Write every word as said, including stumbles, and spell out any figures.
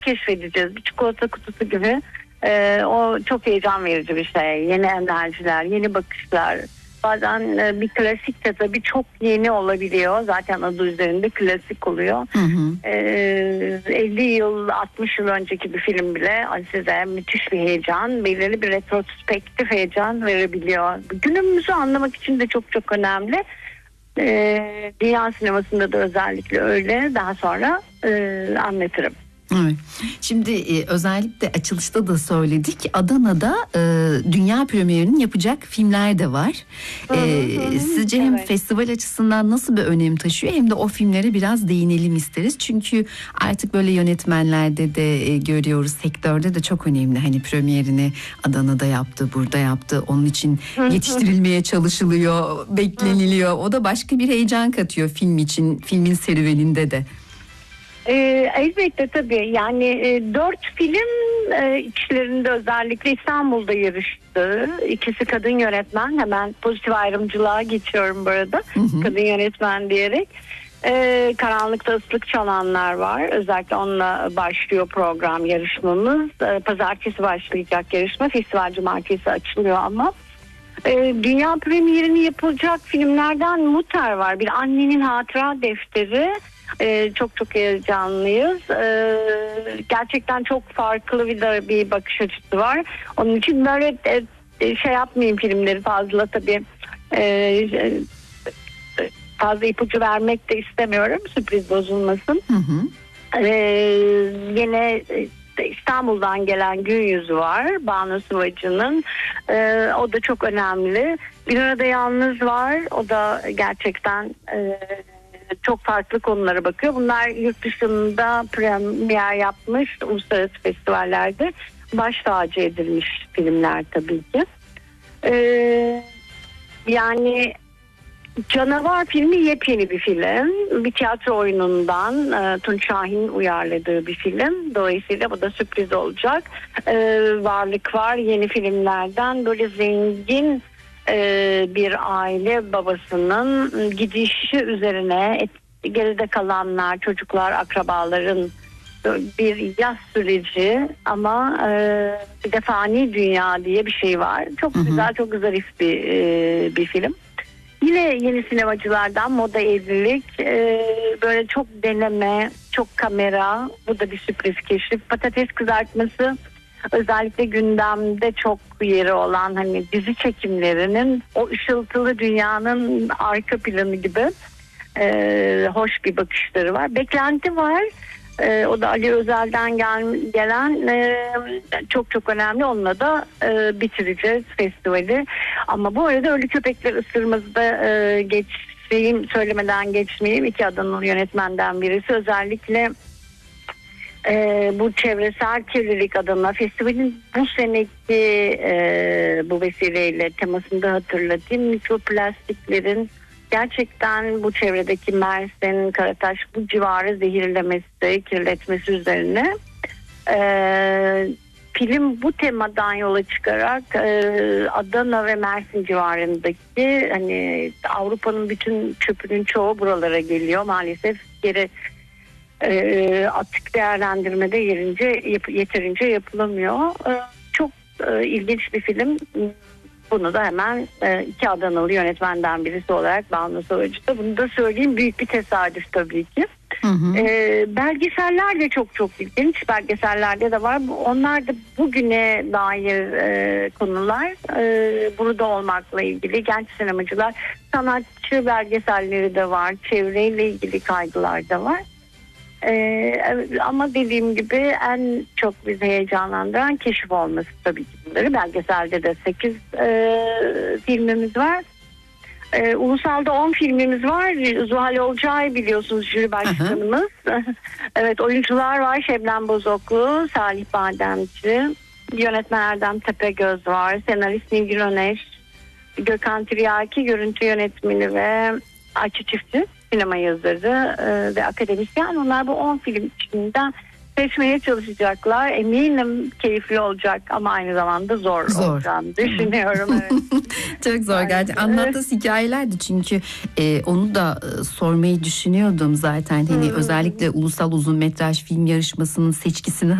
keşfedeceğiz. Bir çikolata kutusu gibi. Ee, o çok heyecan verici bir şey. Yeni enerjiler, yeni bakışlar. Bazen e, bir klasik de tabii çok yeni olabiliyor. Zaten adı üzerinde klasik oluyor. Hı hı. Ee, elli yıl, altmış yıl önceki bir film bile size müthiş bir heyecan, belirli bir retrospektif heyecan verebiliyor. Günümüzü anlamak için de çok çok önemli. Ee, dünya sinemasında da özellikle öyle. Daha sonra e, anlatırım. Evet. Şimdi e, özellikle açılışta da söyledik. Adana'da e, dünya premierini yapacak filmler de var. E, hı hı, sizce hem evet. festival açısından nasıl bir önem taşıyor hem de o filmlere biraz değinelim isteriz. Çünkü artık böyle yönetmenlerde de e, görüyoruz, sektörde de çok önemli. Hani premierini Adana'da yaptı, burada yaptı. Onun için yetiştirilmeye çalışılıyor, bekleniliyor. O da başka bir heyecan katıyor film için, filmin serüveninde de. Ee, elbette tabii yani e, dört film e, içlerinde özellikle İstanbul'da yarıştı. İkisi kadın yönetmen. Hemen pozitif ayrımcılığa geçiyorum bu arada. Hı hı. Kadın yönetmen diyerek. Ee, Karanlıkta Islık Çalanlar var. Özellikle onunla başlıyor program yarışmamız. Ee, Pazartesi başlayacak yarışma. Festival cumartesi açılıyor ama. Ee, dünya premierini yapılacak filmlerden Mutter var. Bir annenin hatıra defteri. Ee, çok çok heyecanlıyız. Ee, gerçekten çok farklı bir de bir bakış açısı var. Onun için böyle e, şey yapmayayım filmleri fazla tabii. E, fazla ipucu vermek de istemiyorum. Sürpriz bozulmasın. Hı hı. Ee, yine İstanbul'dan gelen Gün Yüzü var. Banu Sıvacı'nın. Ee, o da çok önemli. Bir arada Yalnız var. O da gerçekten e, çok farklı konulara bakıyor. Bunlar yurt dışında premier yapmış, uluslararası festivallerde baş tacı edilmiş filmler tabii ki. Ee, yani Canavar filmi yepyeni bir film. Bir tiyatro oyunundan e, Tunç Şahin uyarladığı bir film. Dolayısıyla bu da sürpriz olacak. E, Varlık var yeni filmlerden. Böyle zengin e, bir aile babasının gidişi üzerine et, geride kalanlar, çocuklar, akrabaların bir yaz süreci ama e, bir de fani dünya diye bir şey var. Çok hı hı. güzel, çok zarif bir, e, bir film. Yine yeni sinemacılardan Moda Evlilik, e, böyle çok deneme, çok kamera, bu da bir sürpriz keşif. Patates Kızartması özellikle gündemde çok yeri olan hani dizi çekimlerinin o ışıltılı dünyanın arka planı gibi e, hoş bir bakışları var. Beklenti var. Ee, o da Ali Özel'den gel, gelen e, çok çok önemli. Onunla da e, bitireceğiz festivali. Ama bu arada Ölü Köpekler Isırmaz'ı da e, geçeyim, söylemeden geçmeyeyim. İki Adanalı yönetmenden birisi. Özellikle e, bu çevresel kirlilik adına festivalin bu seneki e, bu vesileyle temasını da hatırlatayım. Mikroplastiklerin gerçekten bu çevredeki Mersin, Karataş bu civarı zehirlemesi, kirletmesi üzerine e, film bu temadan yola çıkarak e, Adana ve Mersin civarındaki hani Avrupa'nın bütün çöpünün çoğu buralara geliyor. Maalesef geri e, atık değerlendirmede yerince yap, yeterince yapılamıyor. E, çok e, ilginç bir film. Bunu da hemen e, iki Adanalı yönetmenden birisi olarak Banu Sıvacı'da bunu da söyleyeyim. Büyük bir tesadüf tabii ki. Hı hı. E, belgeseller de çok çok ilginç. Belgesellerde de var. Onlar da bugüne dair e, konular. E, burada olmakla ilgili genç sinemacılar, sanatçı belgeselleri de var. Çevreyle ilgili kaygılar da var. Ee, ama dediğim gibi en çok bizi heyecanlandıran keşif olması tabii ki bunları. Belgeselde de sekiz e, filmimiz var. E, Ulusal'da on filmimiz var. Zuhal Olcay biliyorsunuz jüri başkanımız. Evet, oyuncular var. Şebnem Bozoklu, Salih Bademci, yönetmen Erdem Tepegöz var. Senarist Nilgün Öneş, Gökhan Tiryaki, görüntü yönetmeni ve Ayça Çiftçi, sinema yazarı e, ve akademisyen. Onlar bu on film içinden seçmeye çalışacaklar. Eminim keyifli olacak ama aynı zamanda zor, Zor. olacağını düşünüyorum. Evet. Çok zor gerçekten. Evet. Anlattığınız hikayelerdi çünkü e, onu da e, sormayı düşünüyordum zaten. Hani Hmm. özellikle ulusal uzun metraj film yarışmasının seçkisini